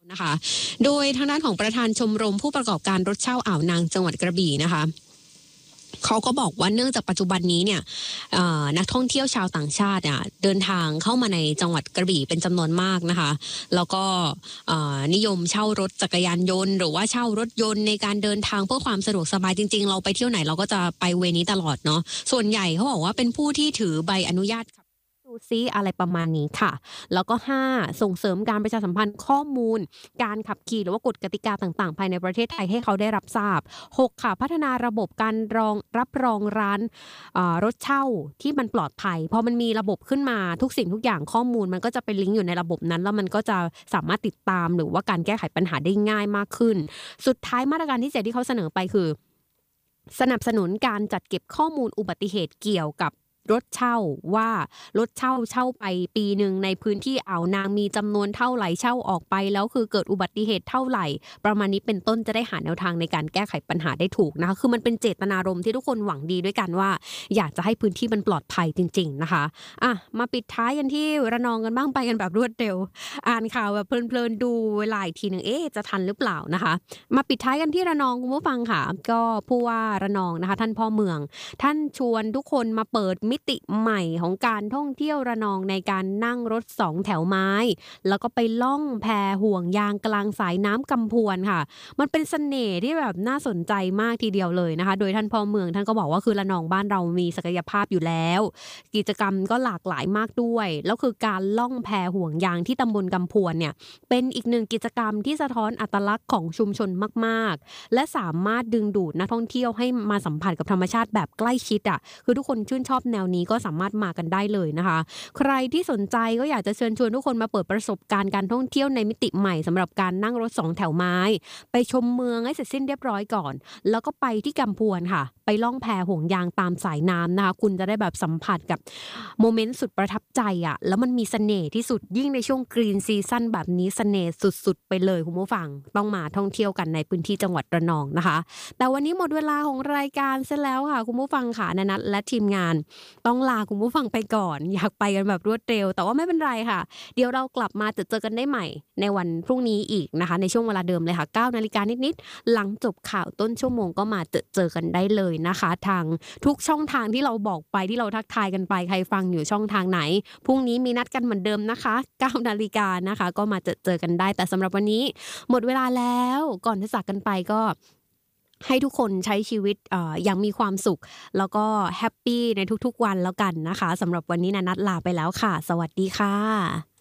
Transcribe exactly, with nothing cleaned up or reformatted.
นะคะโดยทางด้านของประธานชมรมผู้ประกอบการรถเช่าอ่าวนางจังหวัดกระบี่นะคะเขาก็บอกว่าเนื่องจากปัจจุบันนี้เนี่ยนักท่องเที่ยวชาวต่างชาติเนี่ยเดินทางเข้ามาในจังหวัดกระบี่เป็นจำนวนมากนะคะแล้วก็นิยมเช่ารถจักรยานยนต์หรือว่าเช่ารถยนต์ในการเดินทางเพื่อความสะดวกสบายจริงๆเราไปเที่ยวไหนเราก็จะไปเวนี้ตลอดเนาะส่วนใหญ่เขาบอกว่าเป็นผู้ที่ถือใบอนุญาตดูซิอะไรประมาณนี้ค่ะแล้วก็ห้าส่งเสริมการประชาสัมพันธ์ข้อมูลการขับขี่หรือว่ากฎกติกาต่างๆภายในประเทศไทยให้เขาได้รับทราบหกค่ะพัฒนาระบบการรองรับรองร้านรถเช่าที่มันปลอดภัยพอมันมีระบบขึ้นมาทุกสิ่งทุกอย่างข้อมูลมันก็จะเป็นลิงก์อยู่ในระบบนั้นแล้วมันก็จะสามารถติดตามหรือว่าการแก้ไขปัญหาได้ง่ายมากขึ้นสุดท้ายมาตรการที่เจ็ดที่เขาเสนอไปคือสนับสนุนการจัดเก็บข้อมูลอุบัติเหตุเกี่ยวกับรถเช่าว่ารถเช่าเช่าไปปีหนึ่งในพื้นที่อ่าวนางมีจำนวนเท่าไหร่เช่าออกไปแล้วคือเกิดอุบัติเหตุเท่าไหร่ประมาณนี้เป็นต้นจะได้หาแนวทางในการแก้ไขปัญหาได้ถูกนะคะคือมันเป็นเจตนารมณ์ที่ทุกคนหวังดีด้วยกันว่าอยากจะให้พื้นที่มันปลอดภัยจริงๆนะคะอ่ะมาปิดท้ายกันที่ระนองกันบ้างไปกันแบบรวดเร็วอ่านข่าวแบบเพลินๆดูเวลาอีกทีนึงเอ๊ะจะทันหรือเปล่านะคะมาปิดท้ายกันที่ระนองคุณผู้ฟังค่ะก็ผู้ว่าระนองนะคะท่านพ่อเมืองท่านชวนทุกคนมาเปิดมิติใหม่ของการท่องเที่ยวระนองในการนั่งรถสองแถวไม้แล้วก็ไปล่องแพห่วงยางกลางสายน้ำกำพวนค่ะมันเป็นเสน่ห์ที่แบบน่าสนใจมากทีเดียวเลยนะคะโดยท่านพ่อเมืองท่านก็บอกว่าคือระนองบ้านเรามีศักยภาพอยู่แล้วกิจกรรมก็หลากหลายมากด้วยแล้วคือการล่องแพห่วงยางที่ตำบลกำพวนเนี่ยเป็นอีกหนึ่งกิจกรรมที่สะท้อนอัตลักษณ์ของชุมชนมากๆและสามารถดึงดูดนักท่องเที่ยวให้มาสัมผัสกับธรรมชาติแบบใกล้ชิดอ่ะคือทุกคนชื่นชอบแนวนี้ก็สามารถมากันได้เลยนะคะใครที่สนใจก็อยากจะเชิญชวนทุกคนมาเปิดประสบการณ์การท่องเที่ยวในมิติใหม่สำหรับการนั่งรถสองแถวไม้ไปชมเมืองให้เสร็จสิ้นเรียบร้อยก่อนแล้วก็ไปที่กำพวนค่ะไปล่องแพห่วงยางตามสายน้ำนะคะคุณจะได้แบบสัมผัสกับโมเมนต์สุดประทับใจอ่ะแล้วมันมีเสน่ห์ที่สุดยิ่งในช่วงกรีนซีซั่นแบบนี้เสน่ห์สุดๆไปเลยคุณผู้ฟังต้องมาท่องเที่ยวกันในพื้นที่จังหวัดระนองนะคะแต่วันนี้หมดเวลาของรายการซะแล้วค่ะคุณผู้ฟังค่ะนัทและทีมงานต้องลาคุณผู้ฟังไปก่อนอยากไปกันแบบรวดเร็วแต่ว่าไม่เป็นไรค่ะเดี๋ยวเรากลับมาเจอกันได้ใหม่ในวันพรุ่งนี้อีกนะคะในช่วงเวลาเดิมเลยค่ะเก้านาฬิกานิดๆหลังจบข่าวต้นชั่วโมงก็มาเจอเจอกันได้เลยนะคะทางทุกช่องทางที่เราบอกไปที่เราทักทายกันไปใครฟังอยู่ช่องทางไหนพรุ่งนี้มีนัดกันเหมือนเดิมนะคะเก้านาฬิกานะคะก็มาเจอเจอกันได้แต่สำหรับวันนี้หมดเวลาแล้วก่อนจะจากกันไปก็ให้ทุกคนใช้ชีวิตเอ่ออย่างมีความสุขแล้วก็แฮปปี้ในทุกๆวันแล้วกันนะคะสำหรับวันนี้นัทลาไปแล้วค่ะสวัสดีค่ะ